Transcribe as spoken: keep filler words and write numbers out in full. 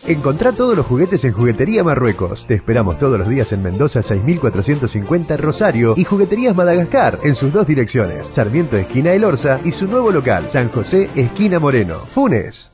Encontrá todos los juguetes en Juguetería Marruecos. Te esperamos todos los días en Mendoza seis mil cuatrocientos cincuenta Rosario y Jugueterías Madagascar en sus dos direcciones, Sarmiento esquina El Orza y su nuevo local, San José esquina Moreno, Funes.